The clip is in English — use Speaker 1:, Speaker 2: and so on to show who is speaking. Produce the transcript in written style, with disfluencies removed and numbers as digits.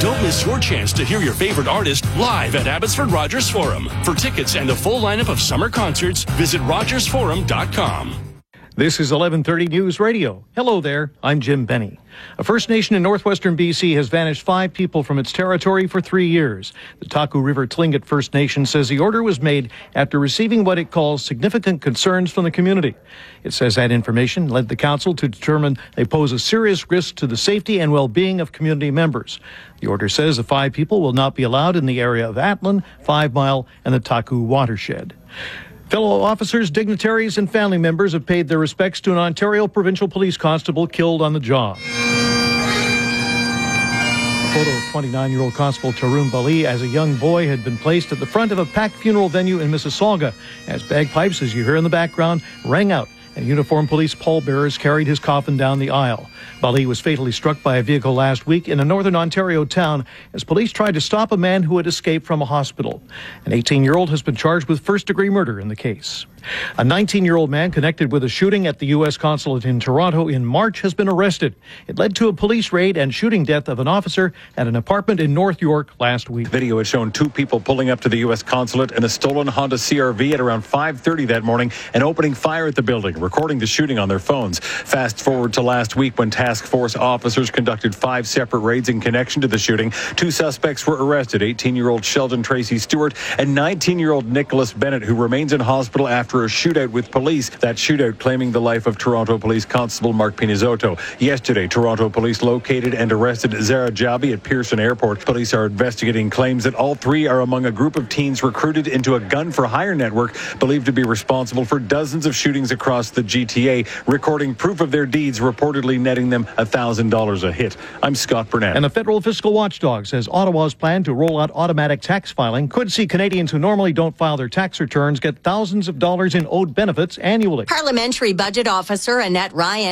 Speaker 1: Don't miss your chance to hear your favorite artist live at Abbotsford Rogers Forum. For tickets and a full lineup of summer concerts, visit rogersforum.com.
Speaker 2: This is 1130 News Radio. Hello there, I'm Jim Benny. A First Nation in northwestern BC has vanished 5 people from its territory for 3 years. The Taku River Tlingit First Nation says the order was made after receiving what it calls significant concerns from the community. It says that information led the council to determine they pose a serious risk to the safety and well-being of community members. The order says the 5 people will not be allowed in the area of Atlin, 5 Mile, and the Taku watershed. Fellow officers, dignitaries, and family members have paid their respects to an Ontario Provincial Police Constable killed on the job. A photo of 29-year-old Constable Tarun Bali as a young boy had been placed at the front of a packed funeral venue in Mississauga as bagpipes, as you hear in the background, rang out and uniformed police pallbearers carried his coffin down the aisle. Bali was fatally struck by a vehicle last week in a northern Ontario town as police tried to stop a man who had escaped from a hospital. An 18-year-old has been charged with first-degree murder in the case. A 19-year-old man connected with a shooting at the U.S. consulate in Toronto in March has been arrested. It led to a police raid and shooting death of an officer at an apartment in North York last week.
Speaker 3: Video had shown 2 people pulling up to the U.S. consulate in a stolen Honda CR-V at around 5:30 that morning and opening fire at the building, recording the shooting on their phones. Fast forward to last week when task force officers conducted 5 separate raids in connection to the shooting. 2 suspects were arrested, 18-year-old Sheldon Tracy Stewart and 19-year-old Nicholas Bennett, who remains in hospital after a shootout with police. That shootout claiming the life of Toronto Police Constable Mark Pinizotto. Yesterday, Toronto Police located and arrested Zara Jabi at Pearson Airport. Police are investigating claims that all 3 are among a group of teens recruited into a gun-for-hire network believed to be responsible for dozens of shootings across the GTA, recording proof of their deeds, reportedly netting them $1,000 a hit. I'm Scott Burnett.
Speaker 2: And the federal fiscal watchdog says Ottawa's plan to roll out automatic tax filing could see Canadians who normally don't file their tax returns get thousands of dollars in owed benefits annually.
Speaker 4: Parliamentary Budget Officer Annette Ryan